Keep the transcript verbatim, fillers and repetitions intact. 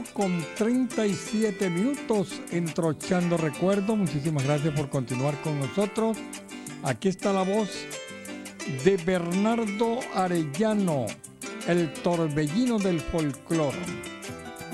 Con treinta y siete minutos entrochando recuerdo. Muchísimas gracias por continuar con nosotros. Aquí está la voz de Bernardo Arellano, el torbellino del folclore.